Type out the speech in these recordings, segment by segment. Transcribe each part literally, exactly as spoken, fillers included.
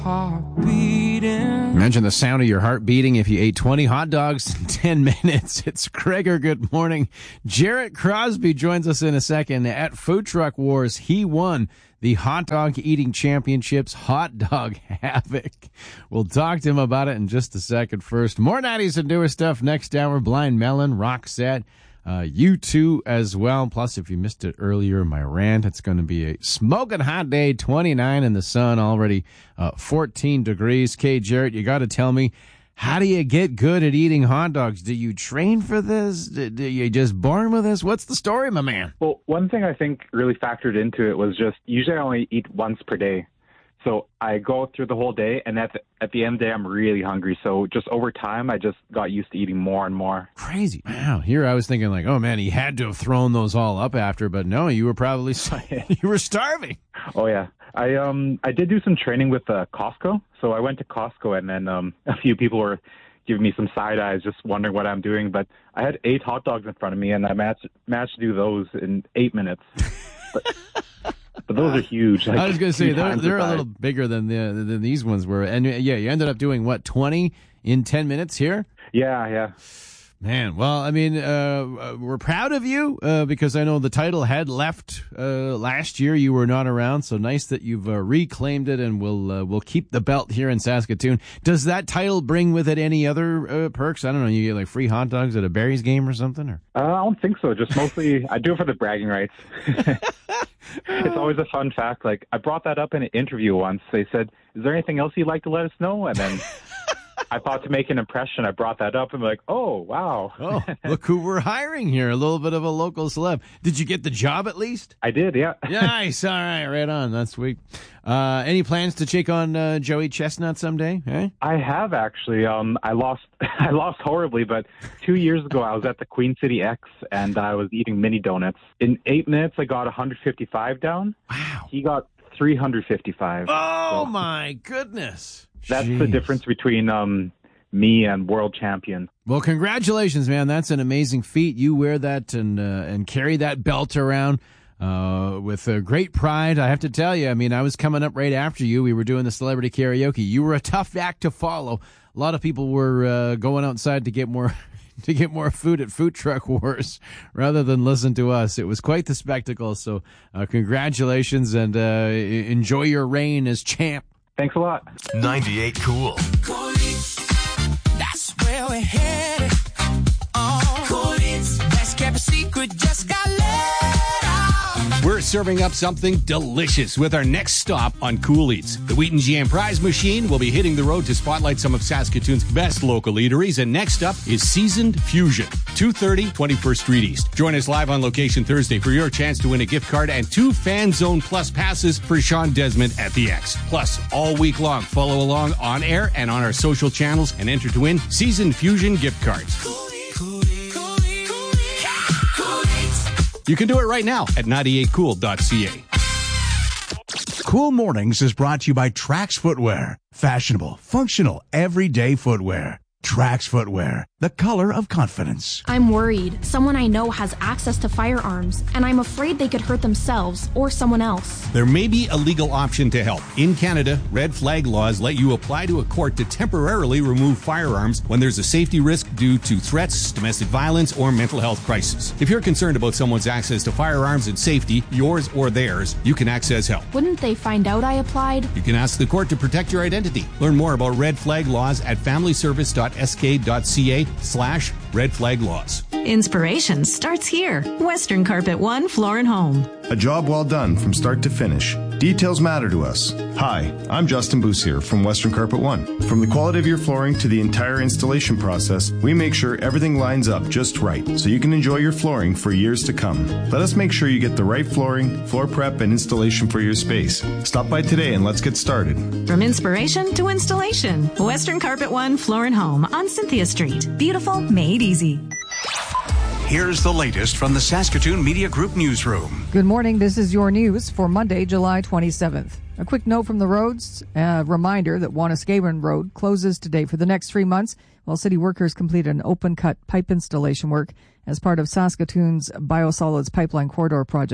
Imagine the sound of your heart beating if you ate twenty hot dogs in ten minutes. It's Gregor. Good morning. Jarrett Crosby joins us in a second. At Food Truck Wars, he won the hot dog eating championships, Hot Dog Havoc. We'll talk to him about it in just a second. First, more nineties and newer stuff next hour. Blind Melon, Roxette, uh, you two as well. Plus, if you missed it earlier, my rant, it's going to be a smoking hot day, twenty-nine in the sun, already uh, fourteen degrees. K. Jarrett, you got to tell me, how do you get good at eating hot dogs? Do you train for this? Do you just born with this? What's the story, my man? Well, one thing I think really factored into it was just usually I only eat once per day. So I go through the whole day, and at the, at the end of the day, I'm really hungry. So just over time, I just got used to eating more and more. Crazy. Wow. Here I was thinking like, oh, man, he had to have thrown those all up after. But no, you were probably you were starving. Oh, yeah. I um I did do some training with uh, Costco. So I went to Costco, and then um, a few people were giving me some side eyes, just wondering what I'm doing. But I had eight hot dogs in front of me, and I managed, managed to do those in eight minutes. But, but those are huge. Like, I was going to say, they're, they're a little bigger than the than these ones were. And, yeah, you ended up doing, what, twenty in ten minutes here? Yeah, yeah. Man, well, I mean, uh, we're proud of you uh, because I know the title had left uh, last year. You were not around, so nice that you've uh, reclaimed it, and we'll uh, we'll keep the belt here in Saskatoon. Does that title bring with it any other uh, perks? I don't know. You get like free hot dogs at a Berries game or something? Or uh, I don't think so. Just mostly, I do it for the bragging rights. It's always a fun fact. Like I brought that up in an interview once. They said, "Is there anything else you'd like to let us know?" And then I thought to make an impression, I brought that up and I'm like, oh, wow. Oh, look who we're hiring here. A little bit of a local celeb. Did you get the job at least? I did, yeah. Nice. All right. Right on. That's sweet. Uh, any plans to take on uh, Joey Chestnut someday? Eh? I have actually. Um, I lost I lost horribly, but two years ago I was at the Queen City X and I was eating mini donuts. In eight minutes, I got one hundred fifty-five down. Wow. He got three hundred fifty-five. Oh, so my goodness. That's Jeez. the difference between um, me and world champion. Well, congratulations, man. That's an amazing feat. You wear that and uh, and carry that belt around uh, with uh, great pride. I have to tell you, I mean, I was coming up right after you. We were doing the celebrity karaoke. You were a tough act to follow. A lot of people were uh, going outside to get more to get more food at Food Truck Wars rather than listen to us. It was quite the spectacle. So uh, congratulations and uh, enjoy your reign as champ. Thanks a lot. ninety-eight Cool. Cool Eats, that's where we're headed. Oh, Cool Eats, best kept secret, just got let out. We're serving up something delicious with our next stop on Cool Eats. The Wheaton G M Prize Machine will be hitting the road to spotlight some of Saskatoon's best local eateries. And next up is Seasoned Fusion, two thirty twenty-first Street East. Join us live on location Thursday for your chance to win a gift card and two Fan Zone Plus passes for Sean Desmond at the X. Plus, all week long, follow along on air and on our social channels and enter to win Seasoned Fusion gift cards. Cool Eats, Cool Eats, Cool Eats, Cool Eats, yeah, Cool Eats. You can do it right now at ninety-eight cool dot c a. Cool Mornings is brought to you by Trax Footwear. Fashionable, functional, everyday footwear. Trax Footwear, the color of confidence. I'm worried. Someone I know has access to firearms, and I'm afraid they could hurt themselves or someone else. There may be a legal option to help. In Canada, red flag laws let you apply to a court to temporarily remove firearms when there's a safety risk due to threats, domestic violence, or mental health crisis. If you're concerned about someone's access to firearms and safety, yours or theirs, you can access help. Wouldn't they find out I applied? You can ask the court to protect your identity. Learn more about red flag laws at family service dot s k dot c a slash red flag laws. Inspiration starts here. Western Carpet One Floor and Home. A job well done from start to finish. Details matter to us. Hi, I'm Justin Boussier from Western Carpet One. From the quality of your flooring to the entire installation process, we make sure everything lines up just right so you can enjoy your flooring for years to come. Let us make sure you get the right flooring, floor prep, and installation for your space. Stop by today and let's get started. From inspiration to installation, Western Carpet One Floor and Home on Cynthia Street. Beautiful, made easy. Here's the latest from the Saskatoon Media Group newsroom. Good morning. This is your news for Monday, July twenty-seventh. A quick note from the roads. A reminder that Wanuskewin Road closes today for the next three months while city workers complete an open-cut pipe installation work as part of Saskatoon's Biosolids Pipeline Corridor project.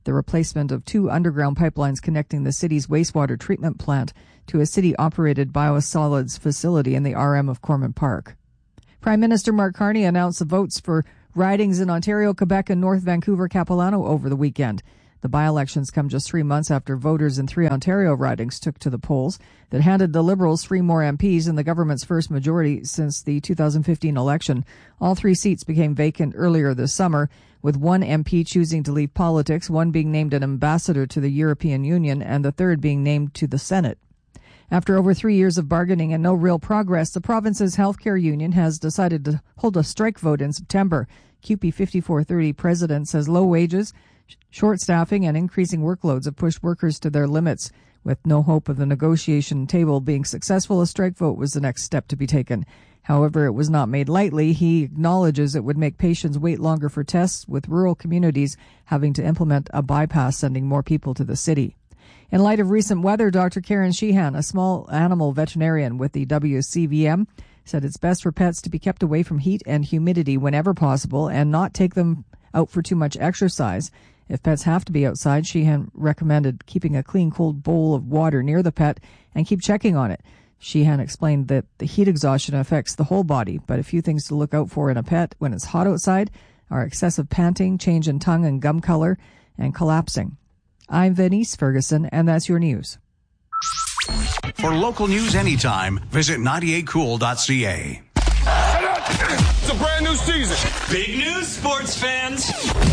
the replacement of two underground pipelines connecting the city's wastewater treatment plant to a city-operated biosolids facility in the R M of Corman Park. Prime Minister Mark Carney announced the votes for ridings in Ontario, Quebec, and North Vancouver, Capilano over the weekend. The by-elections come just three months after voters in three Ontario ridings took to the polls that handed the Liberals three more M Ps in the government's first majority since the two thousand fifteen election. All three seats became vacant earlier this summer, with one M P choosing to leave politics, one being named an ambassador to the European Union, and the third being named to the Senate. After over three years of bargaining and no real progress, the province's healthcare union has decided to hold a strike vote in September. C U P E fifty-four thirty president says low wages, short staffing, and increasing workloads have pushed workers to their limits. With no hope of the negotiation table being successful, a strike vote was the next step to be taken. However, it was not made lightly. He acknowledges it would make patients wait longer for tests, with rural communities having to implement a bypass, sending more people to the city. In light of recent weather, Doctor Karen Sheehan, a small animal veterinarian with the W C V M, said it's best for pets to be kept away from heat and humidity whenever possible and not take them out for too much exercise. If pets have to be outside, Sheehan recommended keeping a clean, cold bowl of water near the pet and keep checking on it. Sheehan explained that the heat exhaustion affects the whole body, but a few things to look out for in a pet when it's hot outside are excessive panting, change in tongue and gum color, and collapsing. I'm Venice Ferguson, and that's your news. For local news anytime, visit ninety-eight cool dot c a. It's a brand new season. Big news, sports fans.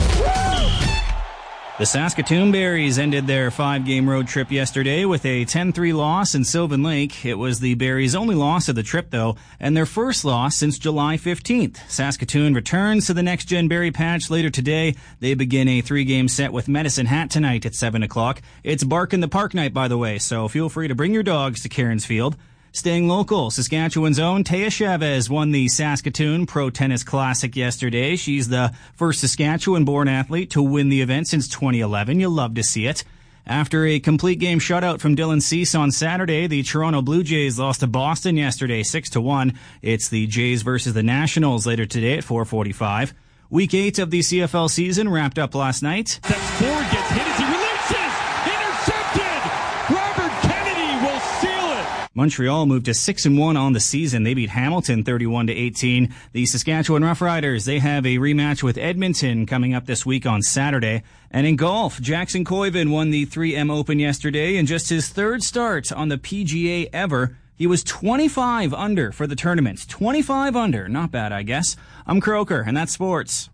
The Saskatoon Berries ended their five-game road trip yesterday with a ten three loss in Sylvan Lake. It was the Berries' only loss of the trip, though, and their first loss since July fifteenth. Saskatoon returns to the next-gen Berry Patch later today. They begin a three-game set with Medicine Hat tonight at seven o'clock. It's Bark in the Park night, by the way, so feel free to bring your dogs to Cairns Field. Staying local, Saskatchewan's own Taya Chavez won the Saskatoon Pro Tennis Classic yesterday. She's the first Saskatchewan-born athlete to win the event since twenty eleven. You'll love to see it. After a complete game shutout from Dylan Cease on Saturday, the Toronto Blue Jays lost to Boston yesterday six to one. It's the Jays versus the Nationals later today at four forty-five. Week eight of the C F L season wrapped up last night. That's Ford gets hit as he releases. Intercepted. Robert Kennedy will seal it. Montreal moved to six and one on the season. They beat Hamilton thirty-one to eighteen. The Saskatchewan Roughriders, they have a rematch with Edmonton coming up this week on Saturday. And in golf, Jackson Koiven won the three M Open yesterday in just his third start on the P G A ever. He was twenty-five under for the tournament. twenty-five under. Not bad, I guess. I'm Croker, and that's sports.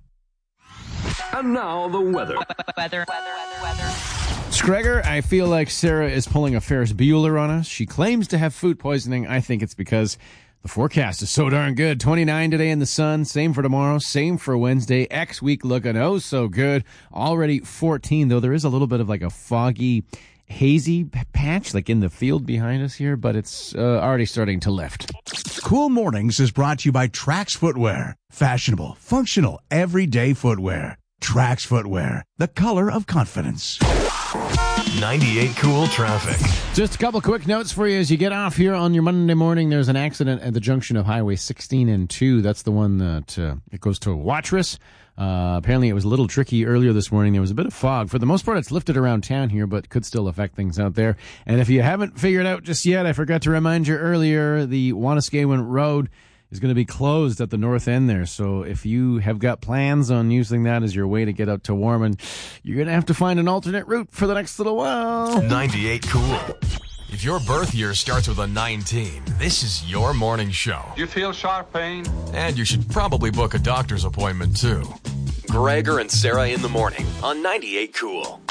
And now the weather. Weather, weather, weather, weather. Scregger, I feel like Sarah is pulling a Ferris Bueller on us. She claims to have food poisoning. I think it's because the forecast is so darn good. twenty-nine today in the sun. Same for tomorrow. Same for Wednesday. X week looking oh so good. Already fourteen, though there is a little bit of like a foggy, hazy patch like in the field behind us here, but it's uh, already starting to lift. Cool Mornings is brought to you by Trax Footwear. Fashionable, functional, everyday footwear. Trax Footwear, the color of confidence. ninety-eight Cool traffic. Just a couple quick notes for you as you get off here on your Monday morning. There's an accident at the junction of Highway sixteen and two. That's the one that uh, it goes to Watrous. Uh, apparently it was a little tricky earlier this morning. There was a bit of fog. For the most part, it's lifted around town here, but could still affect things out there. And if you haven't figured out just yet, I forgot to remind you earlier, the Wanuskewin Road is going to be closed at the north end there. So if you have got plans on using that as your way to get out to Warman, you're going to have to find an alternate route for the next little while. ninety-eight Cool. If your birth year starts with a nineteen, this is your morning show. You feel sharp pain? And you should probably book a doctor's appointment, too. Gregor and Sarah in the morning on ninety-eight Cool.